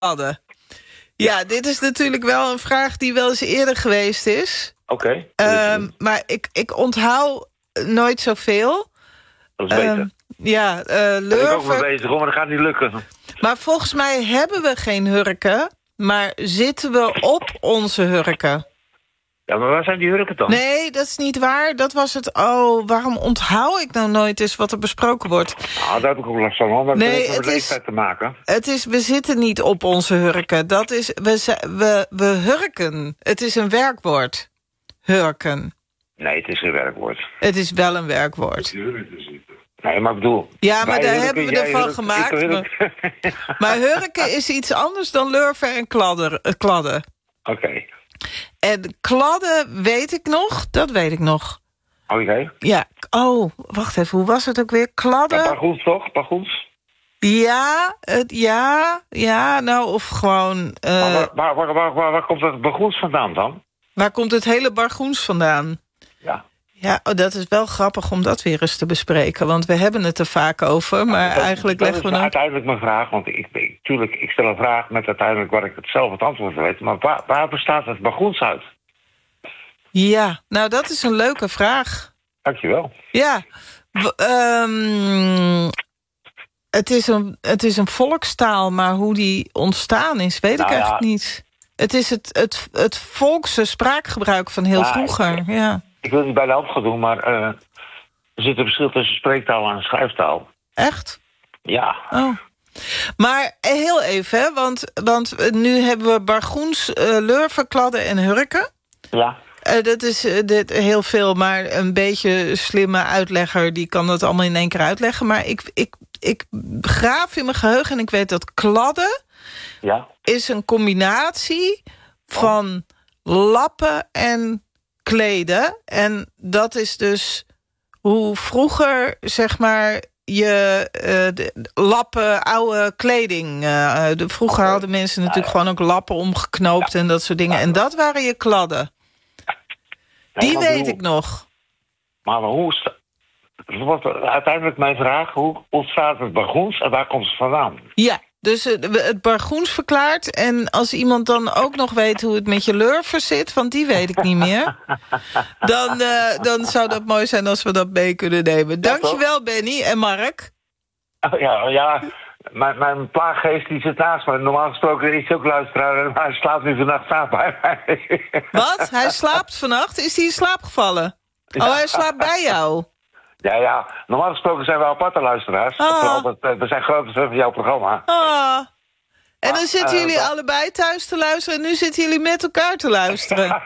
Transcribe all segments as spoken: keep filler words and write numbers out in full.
hadden. Ja, dit is natuurlijk wel een vraag die wel eens eerder geweest is. Oké. Okay. Um, maar ik, ik onthoud nooit zoveel. Dat is beter. Um, ja, uh, Lurven... Ben ik ook mee bezig, hoor, maar dat gaat niet lukken. Maar volgens mij hebben we geen hurken, maar zitten we op onze hurken. Ja, maar waar zijn die hurken dan? Nee, dat is niet waar. Dat was het. Oh, waarom onthoud ik nou nooit eens wat er besproken wordt? Ah, daar heb ik ook last van, want dat nee, heeft met het leeftijd is, te maken. Het is, we zitten niet op onze hurken. Dat is, we, we, we hurken. Het is een werkwoord. Hurken. Nee, het is geen werkwoord. Het is wel een werkwoord. Nee, maar ik bedoel... Ja, maar daar hebben we ervan hurk, gemaakt. Maar, maar hurken is iets anders dan lurven en kladder, kladden. Oké. Okay. En kladden weet ik nog, dat weet ik nog. Oké. Okay. Ja, oh, wacht even, hoe was het ook weer? Kladden? Ja, Bargoens toch? Bargoens? Ja, het, ja, ja, nou, of gewoon... Uh, maar waar, waar, waar, waar, waar komt het Bargoens vandaan dan? Waar komt het hele Bargoens vandaan? Ja. Ja, oh, dat is wel grappig om dat weer eens te bespreken. Want we hebben het er vaak over, maar ja, dat, eigenlijk dat leggen we... Dat is uiteindelijk mijn vraag, want ik, ik, tuurlijk, ik stel een vraag met uiteindelijk waar ik het zelf het antwoord weet. Maar waar, waar bestaat het Bargoens uit? Ja, nou dat is een leuke vraag. Dankjewel. Ja, w- um, het, is een, het is een volkstaal, maar hoe die ontstaan is, weet nou, ik eigenlijk ja. niet. Het is het, het, het volkse spraakgebruik van heel ja, vroeger, ik, ja. Ik wil niet bij de hand gaan doen, maar uh, er zit een verschil tussen spreektaal en schrijftaal. Echt? Ja. Oh. Maar heel even, hè, want, want nu hebben we Bargoens, uh, lurven, kladden en hurken. Ja. Uh, dat is uh, dit heel veel, maar een beetje slimme uitlegger... die kan dat allemaal in één keer uitleggen. Maar ik, ik, ik graaf in mijn geheugen en ik weet dat kladden... Ja. is een combinatie van lappen en kleden. En dat is dus hoe vroeger, zeg maar... je uh, de, lappen, oude kleding... Uh, de, vroeger hadden mensen natuurlijk ja, ja. gewoon ook lappen omgeknoopt... Ja. en dat soort dingen. Ja. En dat waren je kladden. Die nee, weet hoe, ik nog. Maar hoe... Sta, wordt uiteindelijk mijn vraag... hoe ontstaat het Bargoens en waar komt het vandaan? Ja, dus het, het Bargoens verklaart... en als iemand dan ook nog weet hoe het met je lurven zit... want die weet ik niet meer... dan, uh, dan zou dat mooi zijn als we dat mee kunnen nemen. Dankjewel, ja, Benny en Mark. Oh, ja, ja. Mijn, mijn plaaggeest die zit naast me. Normaal gesproken is hij ook luisteraar... maar hij slaapt nu vannacht slaap bij mij. Wat? Hij slaapt vannacht? Is hij in slaap gevallen? Ja. Oh, hij slaapt bij jou? Ja, ja. Normaal gesproken zijn we aparte luisteraars. Oh. We, we zijn grote fan van jouw programma. Oh. En dan zitten jullie uh, allebei thuis te luisteren... en nu zitten jullie met elkaar te luisteren.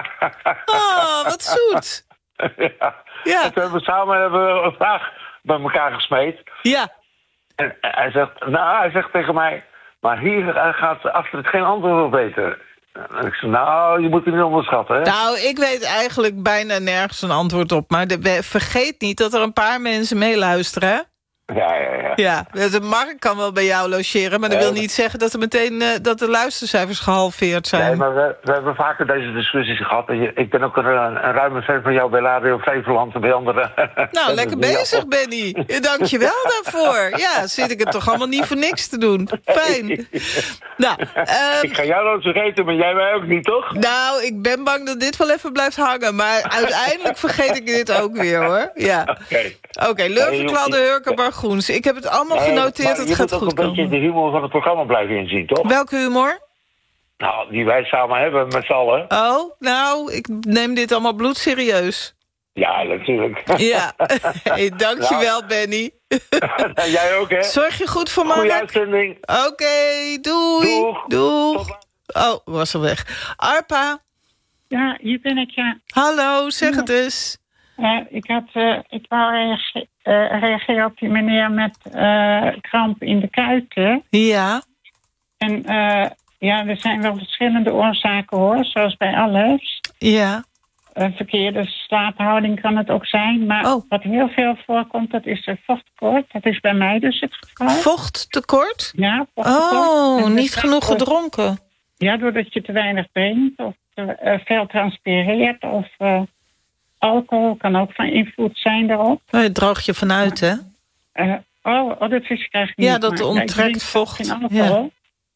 Oh, wat zoet. Ja. Ja. En toen hebben we samen hebben we een vraag bij elkaar gesmeed. Ja. En hij zegt, nou, hij zegt tegen mij... maar hier gaat Astrid geen antwoord op weten. En ik zeg, nou, je moet het niet onderschatten, hè? Nou, ik weet eigenlijk bijna nergens een antwoord op. Maar de, vergeet niet dat er een paar mensen meeluisteren, hè? Ja, ja, ja. Ja, de Mark kan wel bij jou logeren... maar dat ja, wil niet zeggen dat er meteen uh, dat de luistercijfers gehalveerd zijn. Nee, maar we, we hebben vaker deze discussies gehad. Ik ben ook een, een ruime fan van jou bij Radio Flevoland en bij andere... Nou, lekker bezig, Benny. Dank je wel daarvoor. Ja, zit ik het toch allemaal niet voor niks te doen. Fijn. Nou, um, ik ga jou nooit vergeten, maar jij mij ook niet, toch? Nou, ik ben bang dat dit wel even blijft hangen. Maar uiteindelijk vergeet ik dit ook weer, hoor. Ja. Oké, okay. okay, lurven, kladden, hurken, Bargoens. Ik heb het allemaal nee, genoteerd, het gaat goed komen. Je moet ook een beetje de humor van het programma blijven inzien, toch? Welke humor? Nou, die wij samen hebben met z'n allen. Oh, nou, ik neem dit allemaal bloedserieus. Ja, natuurlijk. Ja, hey, dankjewel, ja. Benny. Jij ook, hè? Zorg je goed voor Mark. Goeie uitzending. Oké, okay, doei. Doeg. Doeg. Oh, was al weg. Arpa. Ja, hier ben ik, ja. Hallo, zeg ja. het eens. Uh, ik, had, uh, ik wou reage- uh, reageren op die meneer met uh, kramp in de kuiten. Ja. En uh, ja, er zijn wel verschillende oorzaken, hoor, zoals bij alles. Ja. Uh, verkeerde slaaphouding kan het ook zijn. Maar oh. wat heel veel voorkomt, dat is een vochttekort. Dat is bij mij dus het geval. Vochttekort? Ja, vochttekort. Oh, niet genoeg gedronken. Ja, doordat je te weinig drinkt of te, uh, veel transpireert of... Uh, alcohol kan ook van invloed zijn daarop. Oh, je droogt je vanuit, hè? Uh, oh, oh, dat is krijg ik niet. Ja, dat onttrekt vocht. Geen alcohol.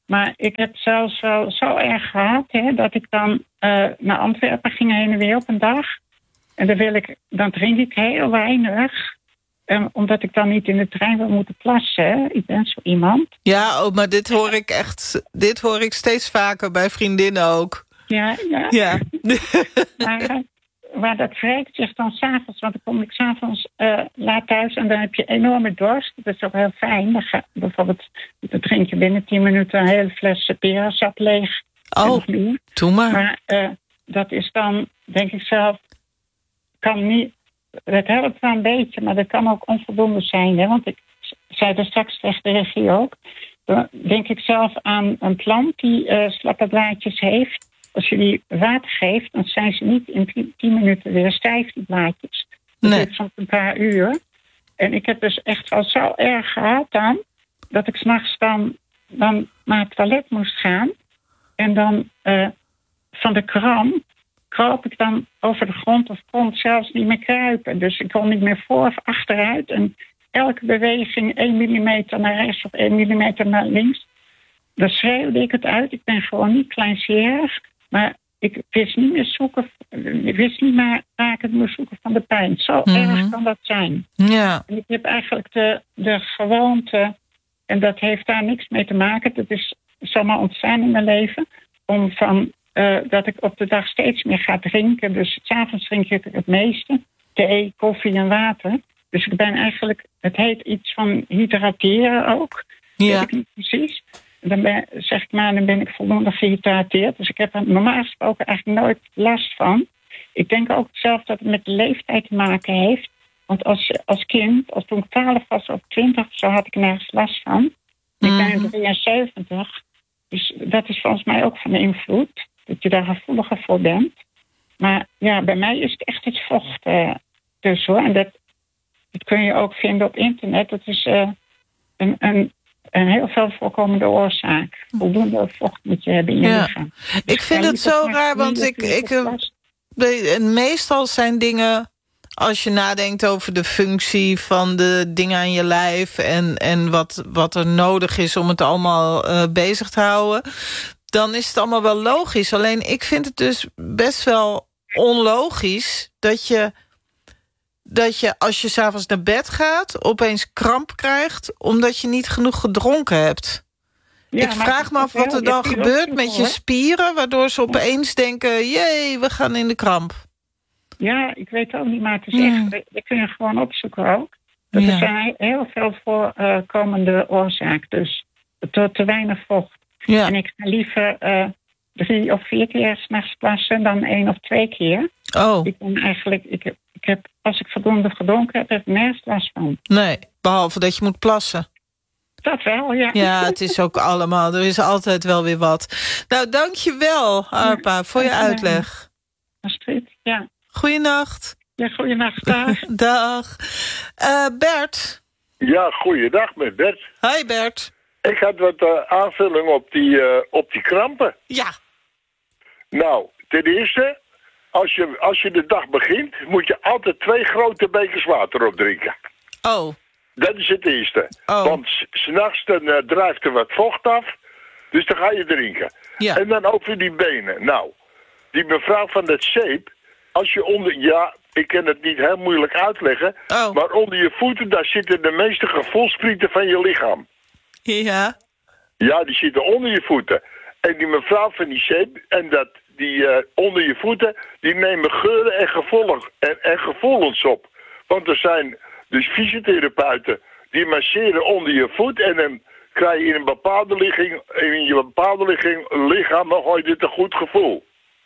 Maar ik heb zelfs wel zo erg gehad... Hè, dat ik dan uh, naar Antwerpen ging heen en weer op een dag. En dan, wil ik, dan drink ik heel weinig... Um, omdat ik dan niet in de trein wil moeten plassen. Hè. Ik ben zo iemand. Ja, oh, maar dit hoor ik echt... Dit hoor ik steeds vaker bij vriendinnen ook. Ja, ja. ja. maar, maar dat wreekt zich dan s'avonds. Want dan kom ik s'avonds uh, laat thuis... en dan heb je enorme dorst. Dat is ook heel fijn. Dan ga, bijvoorbeeld, dan drink je binnen tien minuten... een hele fles perasap leeg. Oh, doe maar. Maar uh, dat is dan, denk ik zelf... kan niet... Het helpt wel een beetje, maar dat kan ook onvoldoende zijn. Hè? Want ik zei er straks tegen de regie ook. Dan denk ik zelf aan een plant die uh, slappe blaadjes heeft. Als je die water geeft, dan zijn ze niet in tien minuten weer stijf, die blaadjes. Dat nee. duurt soms een paar uur. En ik heb dus echt wel zo erg gehad dan... dat ik 's nachts dan, dan naar het toilet moest gaan. En dan uh, van de kram... kroop ik dan over de grond of kon zelfs niet meer kruipen. Dus ik kon niet meer voor of achteruit. En elke beweging één millimeter naar rechts of één millimeter naar links. Dan schreeuwde ik het uit. Ik ben gewoon niet kleinzerig. Maar ik wist niet meer zoeken. Ik wist niet meer waar ik het moest zoeken van de pijn. Zo mm-hmm. erg kan dat zijn. Ja. En ik heb eigenlijk de, de gewoonte... en dat heeft daar niks mee te maken. Dat is zomaar ontstaan in mijn leven. Om van... Uh, dat ik op de dag steeds meer ga drinken. Dus 's avonds drink ik het meeste. Thee, koffie en water. Dus ik ben eigenlijk... Het heet iets van hydrateren ook. Ja. Weet ik niet precies. Dan ben, zeg ik maar, dan ben ik voldoende gehydrateerd. Dus ik heb er normaal gesproken eigenlijk nooit last van. Ik denk ook zelf dat het met de leeftijd te maken heeft. Want als, als kind, als toen ik twaalf was of twintig... zo had ik nergens last van. Mm-hmm. Ik ben drieënzeventig. Dus dat is volgens mij ook van de invloed... dat je daar gevoeliger voor bent. Maar ja, bij mij is het echt het vocht uh, dus hoor. En dat, dat kun je ook vinden op internet. Dat is uh, een, een, een heel veel voorkomende oorzaak. Voldoende vocht moet je hebben in je ja. lichaam. Dus ik vind het zo raar, want ik... ik uh, meestal zijn dingen... als je nadenkt over de functie van de dingen aan je lijf... en, en wat, wat er nodig is om het allemaal uh, bezig te houden... dan is het allemaal wel logisch. Alleen ik vind het dus best wel onlogisch... dat je, dat je als je 's avonds naar bed gaat... opeens kramp krijgt omdat je niet genoeg gedronken hebt. Ja, ik vraag me af wat er dan gebeurt met je spieren... waardoor ze opeens denken... jee, we gaan in de kramp. Ja, ik weet ook niet, maar het is echt... Mm. Dat kun je gewoon opzoeken ook. Dat ja. Er zijn heel veel voorkomende oorzaken. Dus door te weinig vocht. Ja. En ik ga liever uh, drie of vier keer 's nachts plassen dan één of twee keer. Oh. Ik ben eigenlijk, ik heb, ik heb, als ik voldoende gedronken heb, heb ik nergens last van. Nee, behalve dat je moet plassen. Dat wel, ja. Ja, het is ook allemaal, er is altijd wel weer wat. Nou, dank je wel, Arpa, ja, voor je uitleg. Astrid, ja. Goeienacht. Ja, goeienacht, dag. Dag. Uh, Bert. Ja, goeiedag met Bert. Hi Bert. Ik had wat uh, aanvulling op die, uh, op die krampen. Ja. Nou, ten eerste, als je, als je de dag begint... moet je altijd twee grote bekers water opdrinken. Oh. Dat is het eerste. Oh. Want 's- 's nachts dan uh, drijft er wat vocht af. Dus dan ga je drinken. Ja. En dan over die benen. Nou, die mevrouw van dat zeep... als je onder... Ja, ik kan het niet heel moeilijk uitleggen... Oh. maar onder je voeten, daar zitten de meeste gevoelsprieten van je lichaam. Ja. Ja, die zitten onder je voeten. En die mevrouw van die zeep, en dat, die uh, onder je voeten, die nemen geuren en, gevolg, en, en gevoelens op. Want er zijn dus fysiotherapeuten die masseren onder je voet en dan krijg je in een bepaalde ligging, in je bepaalde ligging, lichaam, dan hoor je dit een goed gevoel.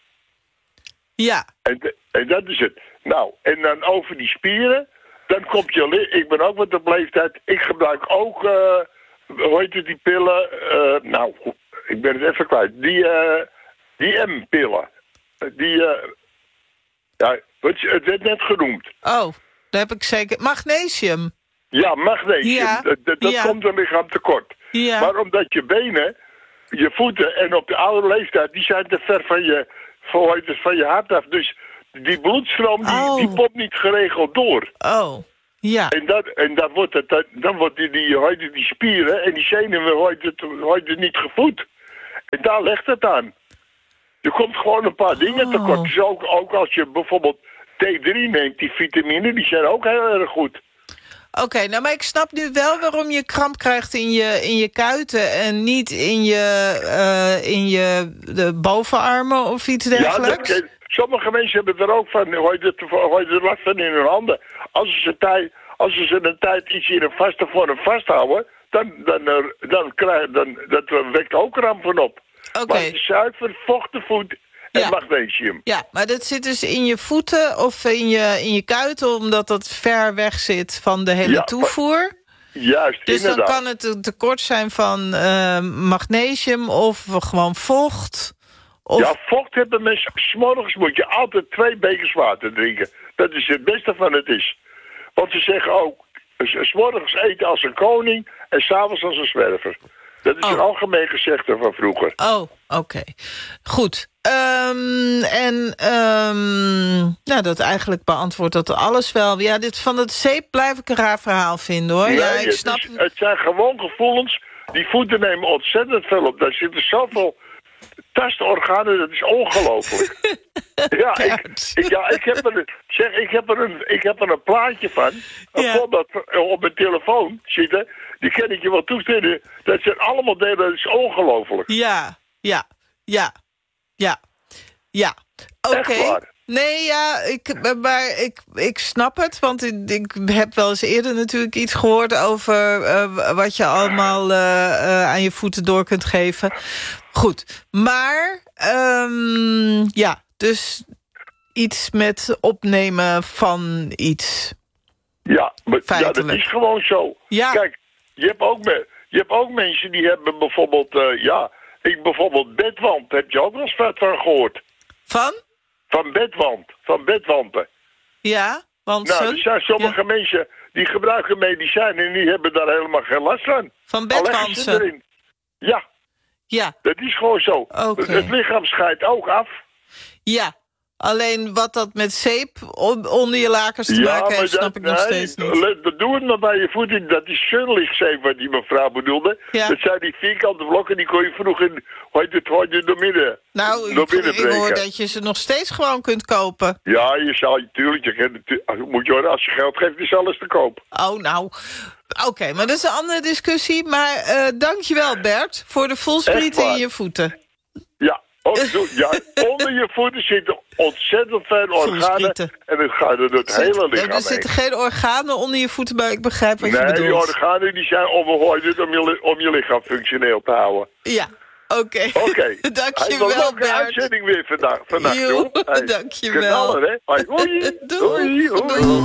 Ja. En, en dat is het. Nou, en dan over die spieren, dan komt je, li- ik ben ook wat op leeftijd, ik gebruik ook... Uh, hoe heet het, die pillen? Uh, nou, ik ben het even kwijt. Die, uh, die M-pillen. Die, uh, ja, het werd net genoemd. Oh, daar heb ik zeker... Magnesium. Ja, magnesium. Ja. Dat, dat Ja. komt een lichaam tekort. Ja. Maar omdat je benen, je voeten en op de oude leeftijd, die zijn te ver van je, van, het, van je hart af. Dus die bloedstroom, die, Oh. die pompt niet geregeld door. Oh, ja. En, dat, en dat wordt het, dan wordt die, die, die, die spieren en die zenuwen wordt het, wordt het niet gevoed. En daar ligt het aan. Er komt gewoon een paar dingen Oh. tekort. Dus ook, ook als je bijvoorbeeld T drie neemt, die vitamine, die zijn ook heel erg goed. Oké, okay, nou, maar ik snap nu wel waarom je kramp krijgt in je, in je kuiten... en niet in je, uh, in je de bovenarmen of iets dergelijks. Ja, dat, sommige mensen hebben er ook van, hoor je er last van in hun handen. Als ze, tijd, als ze een tijd iets in een vaste vorm vasthouden... dan, dan, dan, dan krijg dan, dat wekt ook krampen op. Oké. Okay. Maar zuiver, vochtenvoed en ja. magnesium. Ja, maar dat zit dus in je voeten of in je, in je kuiten... omdat dat ver weg zit van de hele ja, toevoer. Juist, dus inderdaad. Dan kan het een tekort zijn van uh, magnesium of gewoon vocht. Of... Ja, vocht hebben mensen. 's Morgens moet je altijd twee bekers water drinken. Dat is het beste van het is. Want ze zeggen ook, 's morgens eten als een koning en 's avonds als een zwerver. Dat is oh. een algemeen gezegde van vroeger. Oh, oké. Okay. Goed. Um, en um, nou, dat eigenlijk beantwoordt dat alles wel. Ja, dit van het zeep blijf ik een raar verhaal vinden, hoor. Nee, ja, ik het, snap... is, het zijn gewoon gevoelens. Die voeten nemen ontzettend veel op. Daar zitten zoveel tastorganen, dat is ongelooflijk. ja, ik, ik, ja ik, heb er, zeg, ik, heb er een, ik heb er een plaatje van. Een ja. voorbeeld op mijn telefoon zitten. Die kan ik je wel toesturen. Dat zijn allemaal delen, dat is ongelooflijk. Ja, ja, ja, ja, ja. Oké. Okay. Nee, ja, ik, maar ik, ik snap het. Want ik, ik heb wel eens eerder natuurlijk iets gehoord over uh, wat je allemaal uh, uh, aan je voeten door kunt geven. Goed, maar um, ja, dus iets met opnemen van iets. Ja, maar ja, dat is gewoon zo. Ja. Kijk, je hebt ook, me, je hebt ook mensen die hebben bijvoorbeeld, uh, ja, ik bijvoorbeeld bedwand. Heb je ook wel eens wat van gehoord? Van? Van bedwand, van bedwanten. Ja, want nou, er zijn sommige ja. mensen die gebruiken medicijnen en die hebben daar helemaal geen last van. Van bedwanten? Ja. Ja. Dat is gewoon zo. Okay. Het lichaam scheidt ook af. Ja. Alleen wat dat met zeep onder je lakens te ja, maken heeft, snap dat, ik nog nee, steeds niet. Dat doe het maar bij je voeten. Dat is zonlichtzeep wat die mevrouw bedoelde. Ja. Dat zijn die vierkante blokken, die kon je vroeger hoe heet het, hoe heet het, door midden Nou, door ik, midden ik hoor dat je ze nog steeds gewoon kunt kopen. Ja, je zal natuurlijk. Je kan, moet je horen, als je geld geeft, is alles te koop. Oh, nou. Oké, okay, maar dat is een andere discussie. Maar uh, dankjewel, Bert, voor de voelsprieten in je voeten. Ja. Oh, ja, onder je voeten zitten ontzettend veel organen. En het gaat door het Zit, hele lichaam. Er zitten geen organen onder je voeten, maar ik begrijp wat nee, je bedoelt. Nee, die organen die zijn om, om, je, om je lichaam functioneel te houden. Ja, oké. Okay. Oké. Okay. Dankjewel, Bert. Hij Bert. uitzending weer vandaag. vannacht, Jo, dankjewel. Knallen, hè? Hoi, hoi. Doei. Hoi, hoi.